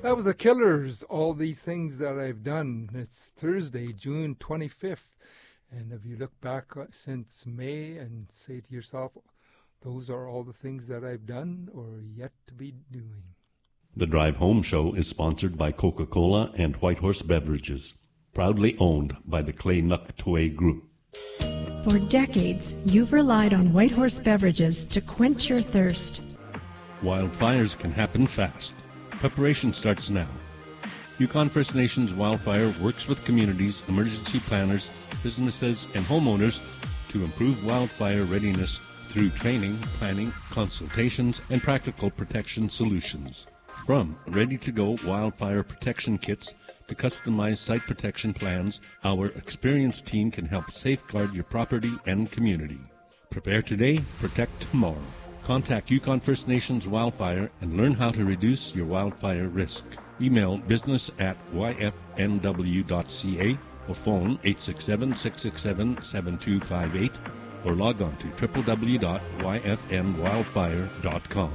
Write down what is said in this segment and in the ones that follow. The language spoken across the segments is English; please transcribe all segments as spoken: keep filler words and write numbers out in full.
That was the Killers, all these things that I've done. It's Thursday, June twenty-fifth. And if you look back since May and say to yourself, those are all the things that I've done or yet to be doing. The Drive Home Show is sponsored by Coca-Cola and Whitehorse Beverages, proudly owned by the Clay Nuktwe Group. For decades, you've relied on Whitehorse Beverages to quench your thirst. Wildfires can happen fast. Preparation starts now. Yukon First Nations Wildfire works with communities, emergency planners, businesses, and homeowners to improve wildfire readiness through training, planning, consultations, and practical protection solutions. From ready-to-go wildfire protection kits to customized site protection plans, our experienced team can help safeguard your property and community. Prepare today, protect tomorrow. Contact Yukon First Nations Wildfire and learn how to reduce your wildfire risk. Email business at y f n w dot c a or phone eight six seven, six six seven, seven two five eight or log on to w w w dot y f n wildfire dot com.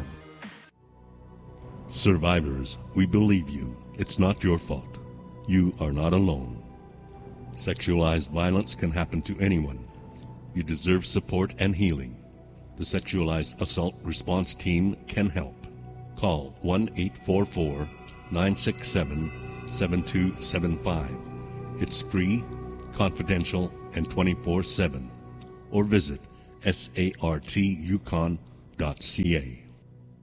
Survivors, we believe you. It's not your fault. You are not alone. Sexualized violence can happen to anyone. You deserve support and healing. The Sexualized Assault Response Team can help. Call one eight four four, nine six seven, seven two seven five. It's free, confidential, and twenty-four seven. Or visit sart yukon dot c a.